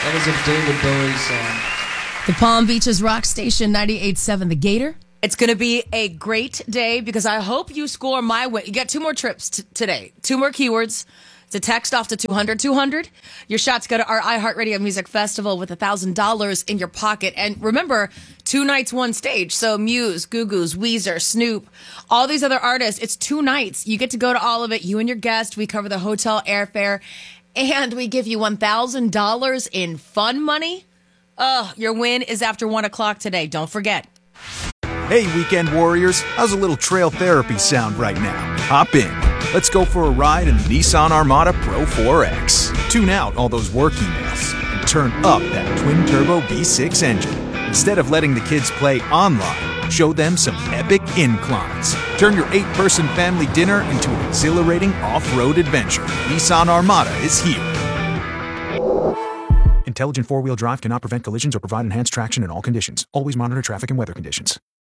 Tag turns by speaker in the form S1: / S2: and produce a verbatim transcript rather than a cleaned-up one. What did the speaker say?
S1: That was a David Bowie song.
S2: The Palm Beaches Rock Station ninety-eight point seven, The Gator.
S3: It's going to be a great day because I hope you score my win. You got two more trips t- today, two more keywords. It's a text off to two hundred two hundred. Your shots go to our iHeartRadio Music Festival with one thousand dollars in your pocket. And remember, two nights, one stage. So Muse, Goo Goos, Weezer, Snoop, all these other artists. It's two nights. You get to go to all of it. You and your guest. We cover the hotel, airfare, and we give you one thousand dollars in fun money. Oh, your win is after one o'clock today. Don't forget.
S4: Hey, weekend warriors, how's a little trail therapy sound right now? Hop in. Let's go for a ride in the Nissan Armada Pro four X. Tune out all those work emails and turn up that twin-turbo V six engine. Instead of letting the kids play online, show them some epic inclines. Turn your eight-person family dinner into an exhilarating off-road adventure. Nissan Armada is here. Intelligent four-wheel drive cannot prevent collisions or provide enhanced traction in all conditions. Always monitor traffic and weather conditions.